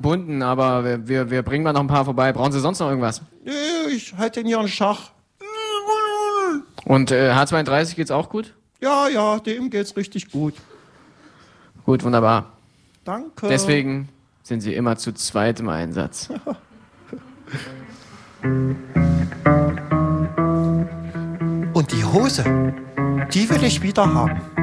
gefunden, aber wir bringen mal noch ein paar vorbei. Brauchen Sie sonst noch irgendwas? Nee, ich hätte hier einen Schach. Und H32 geht's auch gut? Ja, dem geht's richtig gut. Gut, wunderbar. Danke. Deswegen sind Sie immer zu zweit im Einsatz. Und die Hose, die will ich wieder haben.